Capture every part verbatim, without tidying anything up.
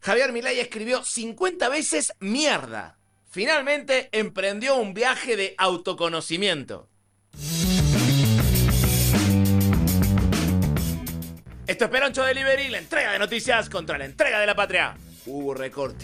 Javier Milei escribió cincuenta veces mierda. Finalmente emprendió un viaje de autoconocimiento. Esto es Peroncho Delivery, la entrega de noticias contra la entrega de la patria. Hubo recorte.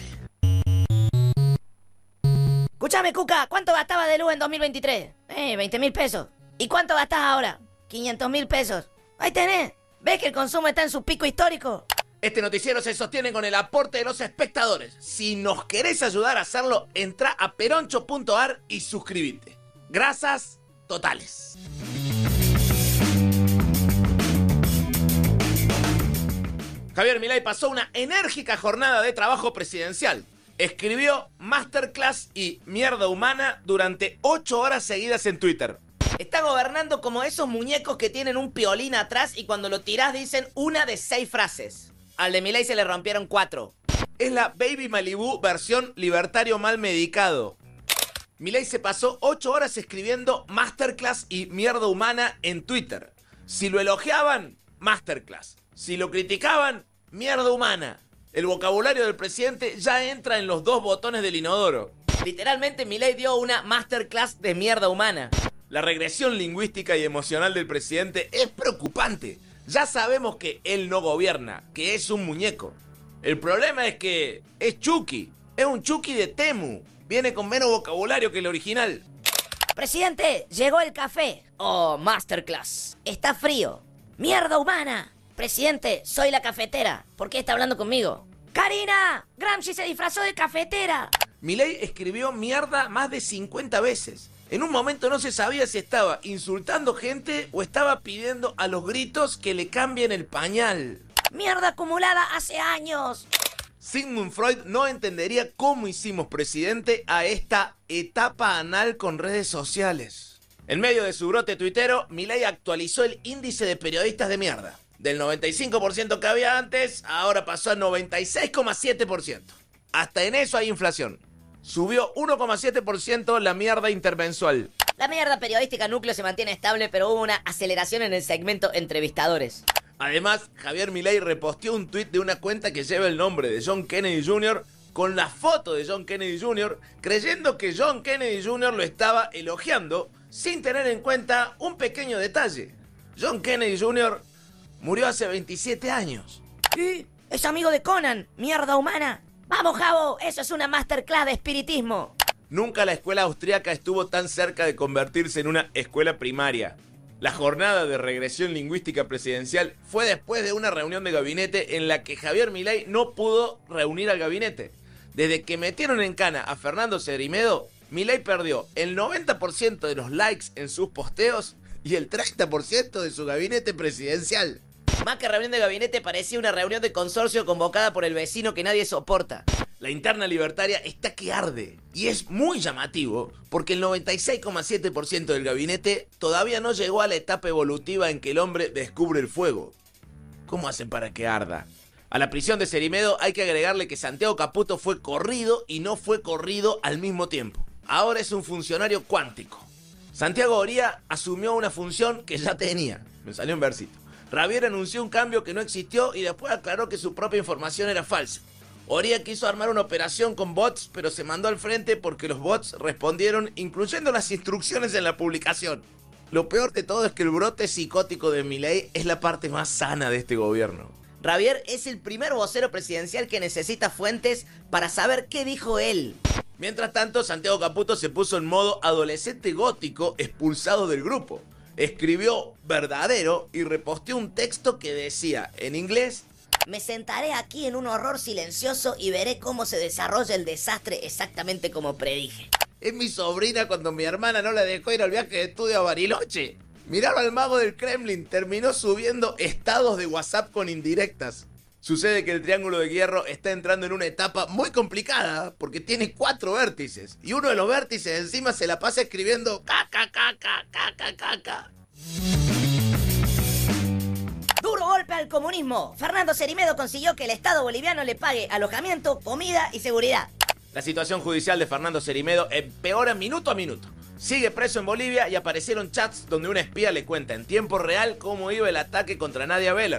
Escuchame, Cuca, ¿cuánto gastaba de luz en dos mil veintitrés? Eh, veinte mil pesos. ¿Y cuánto gastás ahora? quinientos mil pesos. Ahí tenés. ¿Ves que el consumo está en su pico histórico? Este noticiero se sostiene con el aporte de los espectadores. Si nos querés ayudar a hacerlo, entra a peroncho punto ar y suscríbete. Gracias totales. Javier Milei pasó una enérgica jornada de trabajo presidencial. Escribió Masterclass y Mierda Humana durante ocho horas seguidas en Twitter. Está gobernando como esos muñecos que tienen un piolín atrás y cuando lo tirás dicen una de seis frases. Al de Milei se le rompieron cuatro. Es la Baby Malibu versión libertario mal medicado. Milei se pasó ocho horas escribiendo Masterclass y Mierda Humana en Twitter. Si lo elogiaban, Masterclass. Si lo criticaban, Mierda Humana. El vocabulario del presidente ya entra en los dos botones del inodoro. Literalmente Milei dio una Masterclass de Mierda Humana. La regresión lingüística y emocional del presidente es preocupante. Ya sabemos que él no gobierna, que es un muñeco. El problema es que es Chucky, es un Chucky de Temu. Viene con menos vocabulario que el original. Presidente, llegó el café. Oh, Masterclass. Está frío. Mierda Humana. Presidente, soy la cafetera. ¿Por qué está hablando conmigo? ¡Karina! Gramsci se disfrazó de cafetera. Milei escribió mierda más de cincuenta veces. En un momento no se sabía si estaba insultando gente o estaba pidiendo a los gritos que le cambien el pañal. ¡Mierda acumulada hace años! Sigmund Freud no entendería cómo hicimos presidente a esta etapa anal con redes sociales. En medio de su brote tuitero, Milei actualizó el índice de periodistas de mierda. Del noventa y cinco por ciento que había antes, ahora pasó a noventa y seis coma siete por ciento. Hasta en eso hay inflación. Subió uno coma siete por ciento la mierda intermensual. La mierda periodística núcleo se mantiene estable, pero hubo una aceleración en el segmento entrevistadores. Además, Javier Milei reposteó un tuit de una cuenta que lleva el nombre de John Kennedy junior con la foto de John Kennedy junior, creyendo que John Kennedy junior lo estaba elogiando sin tener en cuenta un pequeño detalle. John Kennedy junior murió hace veintisiete años. ¿Y? Es amigo de Conan, Mierda Humana. ¡Vamos, Javo! Eso es una masterclass de espiritismo. Nunca la escuela austríaca estuvo tan cerca de convertirse en una escuela primaria. La jornada de regresión lingüística presidencial fue después de una reunión de gabinete en la que Javier Milei no pudo reunir al gabinete. Desde que metieron en cana a Fernando Cerrimedo, Milei perdió el noventa por ciento de los likes en sus posteos y el treinta por ciento de su gabinete presidencial. Más que reunión de gabinete, parecía una reunión de consorcio convocada por el vecino que nadie soporta. La interna libertaria está que arde. Y es muy llamativo, porque el noventa y seis coma siete por ciento del gabinete todavía no llegó a la etapa evolutiva en que el hombre descubre el fuego. ¿Cómo hacen para que arda? A la prisión de Cerrimedo hay que agregarle que Santiago Caputo fue corrido y no fue corrido al mismo tiempo. Ahora es un funcionario cuántico. Santiago Oría asumió una función que ya tenía. Me salió un versito. Ravier anunció un cambio que no existió y después aclaró que su propia información era falsa. Oría quiso armar una operación con bots, pero se mandó al frente porque los bots respondieron incluyendo las instrucciones en la publicación. Lo peor de todo es que el brote psicótico de Milei es la parte más sana de este gobierno. Ravier es el primer vocero presidencial que necesita fuentes para saber qué dijo él. Mientras tanto, Santiago Caputo se puso en modo adolescente gótico expulsado del grupo. Escribió verdadero y reposteó un texto que decía en inglés: me sentaré aquí en un horror silencioso y veré cómo se desarrolla el desastre exactamente como predije. Es mi sobrina cuando mi hermana no la dejó ir al viaje de estudio a Bariloche. Miraba al mago del Kremlin, terminó subiendo estados de WhatsApp con indirectas. Sucede que el Triángulo de Hierro está entrando en una etapa muy complicada porque tiene cuatro vértices y uno de los vértices encima se la pasa escribiendo caca, caca, caca, caca. Duro golpe al comunismo. Fernando Cerrimedo consiguió que el Estado boliviano le pague alojamiento, comida y seguridad. La situación judicial de Fernando Cerrimedo empeora minuto a minuto. Sigue preso en Bolivia y aparecieron chats donde una espía le cuenta en tiempo real cómo iba el ataque contra Nadia Beller.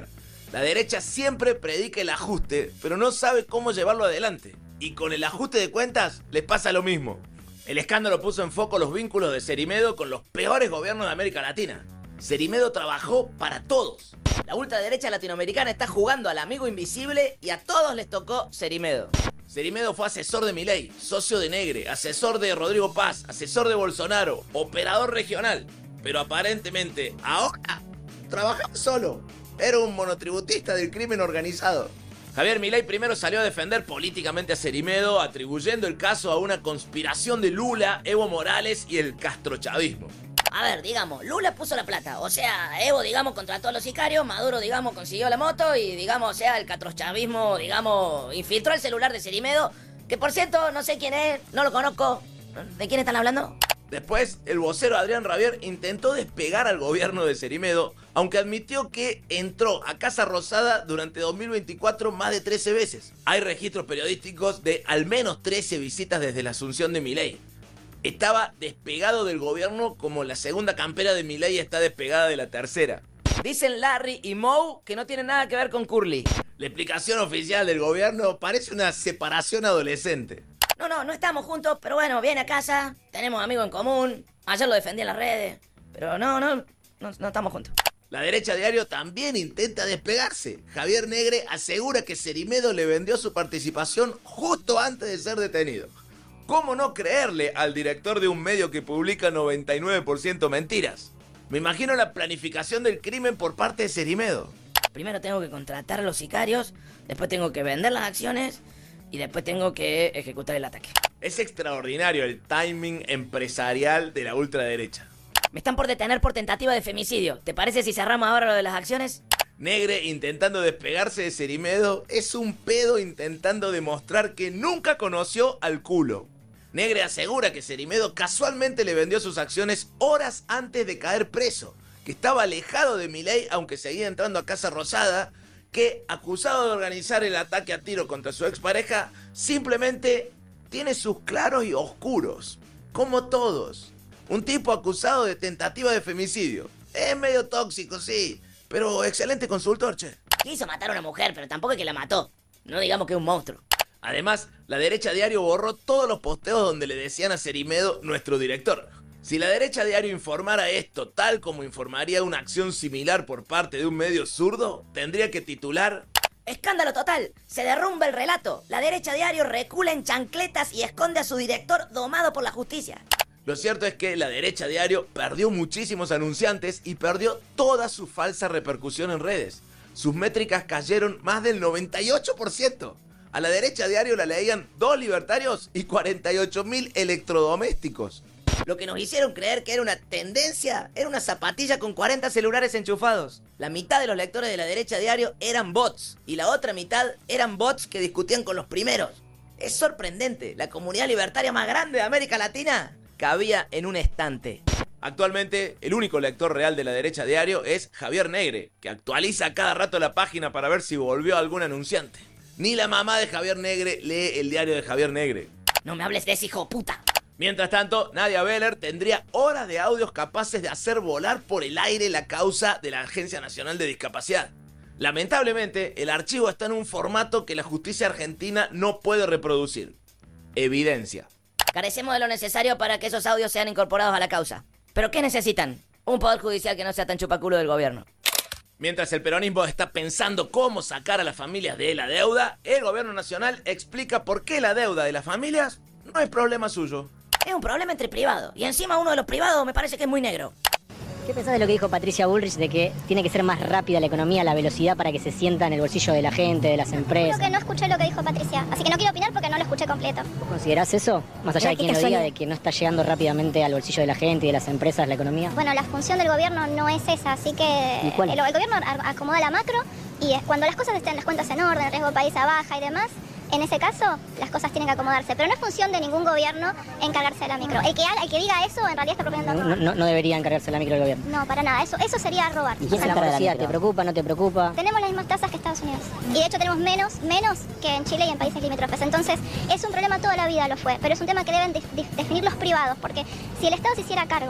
La derecha siempre predica el ajuste, pero no sabe cómo llevarlo adelante. Y con el ajuste de cuentas les pasa lo mismo. El escándalo puso en foco los vínculos de Cerimedo con los peores gobiernos de América Latina. Cerimedo trabajó para todos. La ultraderecha latinoamericana está jugando al amigo invisible y a todos les tocó Cerimedo. Cerimedo fue asesor de Milei, socio de Negre, asesor de Rodrigo Paz, asesor de Bolsonaro, operador regional. Pero aparentemente ahora trabajaba solo. Era un monotributista del crimen organizado. Javier Milei primero salió a defender políticamente a Cerimedo, atribuyendo el caso a una conspiración de Lula, Evo Morales y el castrochavismo. A ver, digamos, Lula puso la plata. O sea, Evo, digamos, contrató a los sicarios, Maduro, digamos, consiguió la moto y, digamos, o sea, el castrochavismo, digamos, infiltró el celular de Cerimedo, que por cierto, no sé quién es, no lo conozco. ¿De quién están hablando? Después, el vocero Adrián Rabier intentó despegar al gobierno de Cerimedo, aunque admitió que entró a Casa Rosada durante dos mil veinticuatro más de trece veces. Hay registros periodísticos de al menos trece visitas desde la asunción de Milei. Estaba despegado del gobierno como la segunda campera de Milei está despegada de la tercera. Dicen Larry y Moe que no tienen nada que ver con Curly. La explicación oficial del gobierno parece una separación adolescente. No, no, no estamos juntos, pero bueno, viene a casa, tenemos amigos en común, ayer lo defendí en las redes, pero no, no, no, no estamos juntos. La derecha diario también intenta despegarse. Javier Negre asegura que Cerimedo le vendió su participación justo antes de ser detenido. ¿Cómo no creerle al director de un medio que publica noventa y nueve por ciento mentiras? Me imagino la planificación del crimen por parte de Cerimedo. Primero tengo que contratar a los sicarios, después tengo que vender las acciones y después tengo que ejecutar el ataque. Es extraordinario el timing empresarial de la ultraderecha. Me están por detener por tentativa de femicidio. ¿Te parece si cerramos ahora lo de las acciones? Negre intentando despegarse de Cerimedo es un pedo intentando demostrar que nunca conoció al culo. Negre asegura que Cerimedo casualmente le vendió sus acciones horas antes de caer preso, que estaba alejado de Milei aunque seguía entrando a Casa Rosada, que acusado de organizar el ataque a tiro contra su expareja, simplemente tiene sus claros y oscuros, como todos. Un tipo acusado de tentativa de femicidio. Es medio tóxico, sí, pero excelente consultor, che. Quiso matar a una mujer, pero tampoco es que la mató. No digamos que es un monstruo. Además, la derecha diario borró todos los posteos donde le decían a Cerimedo nuestro director. Si la derecha diario informara esto tal como informaría una acción similar por parte de un medio zurdo, tendría que titular: ¡escándalo total! Se derrumba el relato. La derecha diario recula en chancletas y esconde a su director domado por la justicia. Lo cierto es que la derecha diario perdió muchísimos anunciantes y perdió toda su falsa repercusión en redes. Sus métricas cayeron más del noventa y ocho por ciento. A la derecha diario la leían dos libertarios y cuarenta y ocho mil electrodomésticos. Lo que nos hicieron creer que era una tendencia era una zapatilla con cuarenta celulares enchufados. La mitad de los lectores de la derecha diario eran bots y la otra mitad eran bots que discutían con los primeros. Es sorprendente, la comunidad libertaria más grande de América Latina cabía en un estante. Actualmente, el único lector real de la derecha diario es Javier Negre, que actualiza cada rato la página para ver si volvió algún anunciante. Ni la mamá de Javier Negre lee el diario de Javier Negre. No me hables de ese hijo de puta. Mientras tanto, Nadia Beller tendría horas de audios capaces de hacer volar por el aire la causa de la Agencia Nacional de Discapacidad. Lamentablemente, el archivo está en un formato que la justicia argentina no puede reproducir. Evidencia. Carecemos de lo necesario para que esos audios sean incorporados a la causa. ¿Pero qué necesitan? Un poder judicial que no sea tan chupaculo del gobierno. Mientras el peronismo está pensando cómo sacar a las familias de la deuda, el gobierno nacional explica por qué la deuda de las familias no es problema suyo. Es un problema entre privados. Y encima uno de los privados me parece que es muy negro. ¿Qué pensás de lo que dijo Patricia Bullrich de que tiene que ser más rápida la economía, la velocidad para que se sienta en el bolsillo de la gente, de las empresas? Creo que no escuché lo que dijo Patricia, así que no quiero opinar porque no lo escuché completo. ¿Vos considerás eso? Más allá de quien lo diga, de que no está llegando rápidamente al bolsillo de la gente y de las empresas la economía. Bueno, la función del gobierno no es esa, así que ¿Y cuál? El, el gobierno acomoda la macro y es cuando las cosas estén las cuentas en orden, el riesgo país a baja y demás. En ese caso, las cosas tienen que acomodarse, pero no es función de ningún gobierno encargarse de la micro. El que, el que diga eso, en realidad está proponiendo No, robar. no, no debería encargarse la micro del gobierno. No, para nada, eso, eso sería robar. ¿Y quién se encarga de la micro? ¿Te preocupa, no te preocupa? Tenemos las mismas tasas que Estados Unidos. Y de hecho tenemos menos, menos que en Chile y en países limítrofes. Entonces, es un problema toda la vida lo fue, pero es un tema que deben de, de, definir los privados, porque si el Estado se hiciera cargo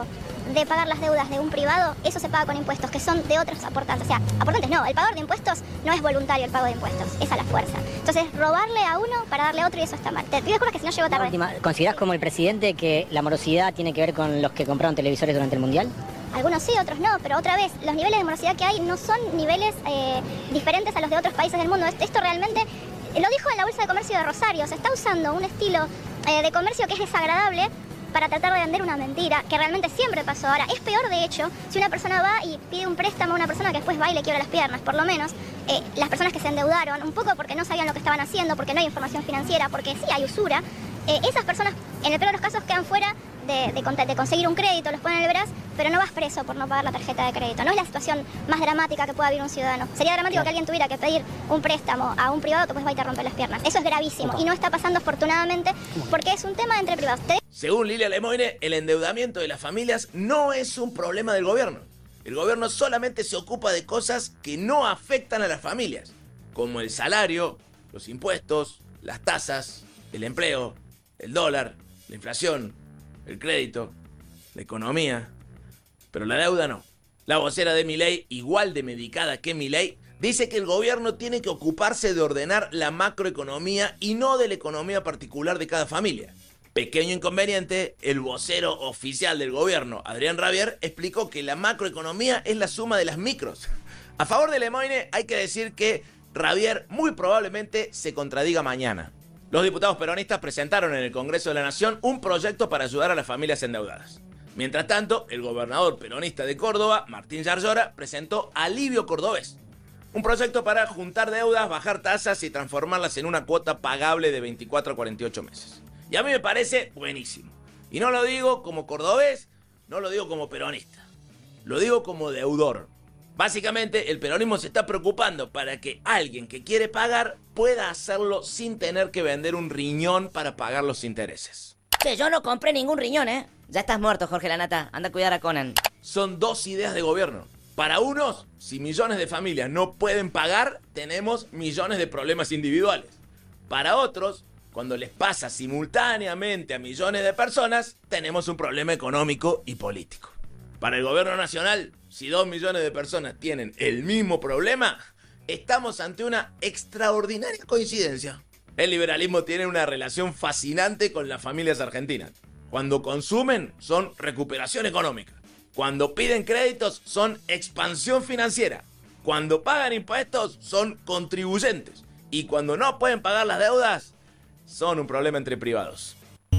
de pagar las deudas de un privado, eso se paga con impuestos, que son de otros aportantes. O sea, aportantes no, el pagador de impuestos no es voluntario el pago de impuestos, es a la fuerza. Entonces, robarle a uno para darle a otro y eso está mal. Te pido disculpas que si no llego tarde. Última, ¿considerás como el presidente que la morosidad tiene que ver con los que compraron televisores durante el Mundial? Algunos sí, otros no, pero otra vez, los niveles de morosidad que hay no son niveles eh, diferentes a los de otros países del mundo. Esto, esto realmente, lo dijo en la Bolsa de Comercio de Rosario, se está usando un estilo eh, de comercio que es desagradable para tratar de vender una mentira, que realmente siempre pasó. Ahora, es peor de hecho si una persona va y pide un préstamo a una persona que después va y le quiebra las piernas. Por lo menos, eh, las personas que se endeudaron, un poco porque no sabían lo que estaban haciendo, porque no hay información financiera, porque sí hay usura, eh, esas personas, en el peor de los casos, quedan fuera de, de, de conseguir un crédito, los ponen en el veraz, pero no vas preso por no pagar la tarjeta de crédito. No es la situación más dramática que pueda vivir un ciudadano. Sería dramático que alguien tuviera que pedir un préstamo a un privado que después va y te rompe las piernas. Eso es gravísimo y no está pasando afortunadamente porque es un tema entre privados. ¿Te Según Lilia Lemoine, el endeudamiento de las familias no es un problema del gobierno. El gobierno solamente se ocupa de cosas que no afectan a las familias, como el salario, los impuestos, las tasas, el empleo, el dólar, la inflación, el crédito, la economía. Pero la deuda no. La vocera de Milei, igual de medicada que Milei, dice que el gobierno tiene que ocuparse de ordenar la macroeconomía y no de la economía particular de cada familia. Pequeño inconveniente, el vocero oficial del gobierno, Adrián Rabier, explicó que la macroeconomía es la suma de las micros. A favor de Lemoine hay que decir que Rabier muy probablemente se contradiga mañana. Los diputados peronistas presentaron en el Congreso de la Nación un proyecto para ayudar a las familias endeudadas. Mientras tanto, el gobernador peronista de Córdoba, Martín Yarlora, presentó Alivio Cordobés, un proyecto para juntar deudas, bajar tasas y transformarlas en una cuota pagable de veinticuatro a cuarenta y ocho meses. Y a mí me parece buenísimo. Y no lo digo como cordobés, no lo digo como peronista. Lo digo como deudor. Básicamente, el peronismo se está preocupando para que alguien que quiere pagar pueda hacerlo sin tener que vender un riñón para pagar los intereses. Che, yo no compré ningún riñón, ¿eh? Ya estás muerto, Jorge Lanata. Anda a cuidar a Conan. Son dos ideas de gobierno. Para unos, si millones de familias no pueden pagar, tenemos millones de problemas individuales. Para otros, cuando les pasa simultáneamente a millones de personas, tenemos un problema económico y político. Para el gobierno nacional, si dos millones de personas tienen el mismo problema, estamos ante una extraordinaria coincidencia. El liberalismo tiene una relación fascinante con las familias argentinas. Cuando consumen, son recuperación económica. Cuando piden créditos, son expansión financiera. Cuando pagan impuestos, son contribuyentes. Y cuando no pueden pagar las deudas, son un problema entre privados.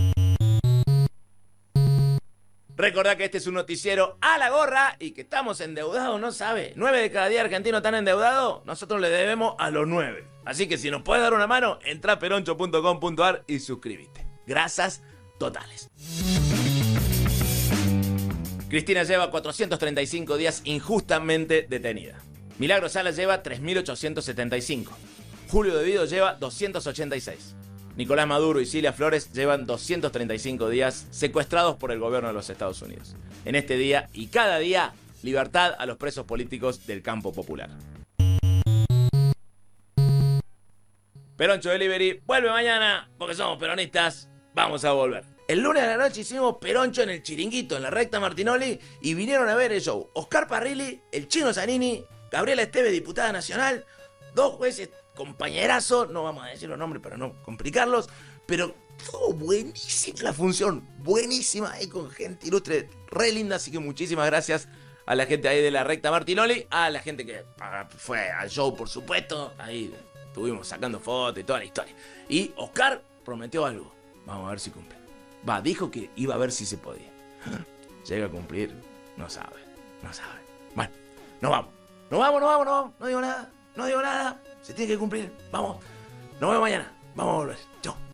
Recordá que este es un noticiero a la gorra y que estamos endeudados, ¿no sabe? Nueve de cada diez argentinos están endeudados, nosotros le debemos a los nueve. Así que si nos puedes dar una mano, entra a peroncho punto com punto ar y suscríbete. Gracias totales. Cristina lleva cuatrocientos treinta y cinco días injustamente detenida. Milagro Sala lleva tres mil ochocientos setenta y cinco. Julio De Vido lleva doscientos ochenta y seis. Nicolás Maduro y Cilia Flores llevan doscientos treinta y cinco días secuestrados por el gobierno de los Estados Unidos. En este día y cada día, libertad a los presos políticos del campo popular. Peroncho Delivery vuelve mañana porque somos peronistas. Vamos a volver. El lunes a la noche hicimos Peroncho en el Chiringuito, en la recta Martinoli, y vinieron a ver el show Oscar Parrilli, el Chino Zanini, Gabriela Esteves, diputada nacional, dos jueces compañerazos, no vamos a decir los nombres para no complicarlos, pero estuvo buenísima la función, buenísima, ahí con gente ilustre, re linda, así que muchísimas gracias a la gente ahí de la recta Martinoli, a la gente que fue al show, por supuesto, ahí estuvimos sacando fotos y toda la historia. Y Oscar prometió algo, vamos a ver si cumple. Va, dijo que iba a ver si se podía. Llega a cumplir, no sabe, no sabe. Bueno, nos vamos, nos vamos, nos vamos, nos vamos, no digo nada, no digo nada. Se tiene que cumplir. Vamos. Nos vemos mañana. Vamos a volver. Chao.